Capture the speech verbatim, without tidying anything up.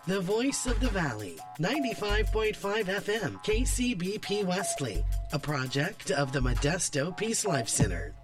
The Voice of the Valley, ninety-five point five F M, K C B P Wesley, a project of the Modesto Peace Life Center.